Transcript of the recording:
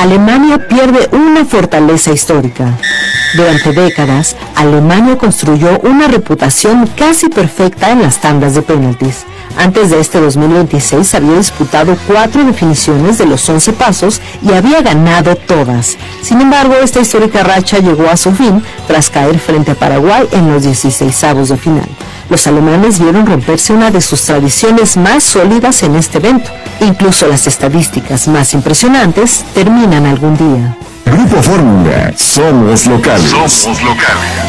Alemania pierde una fortaleza histórica. Durante décadas, Alemania construyó una reputación casi perfecta en las tandas de penaltis. Antes de este 2026 había disputado 4 definiciones de los 11 pasos y había ganado todas. Sin embargo, esta histórica racha llegó a su fin tras caer frente a Paraguay en los 16avos de final. Los alemanes vieron romperse una de sus tradiciones más sólidas en este evento. Incluso las estadísticas más impresionantes terminan algún día. Grupo Fórmula, somos locales. Somos locales.